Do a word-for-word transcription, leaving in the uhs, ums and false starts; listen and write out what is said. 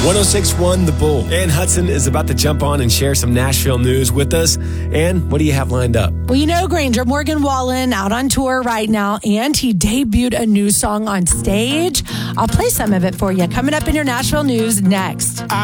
one oh six point one The Bull. Ann Hudson is about to jump on and share some Nashville news with us. Ann, what do you have lined up? Well, you know, Granger, Morgan Wallen out on tour right now, and he debuted a new song on stage. I'll play some of it for you coming up in your Nashville news next.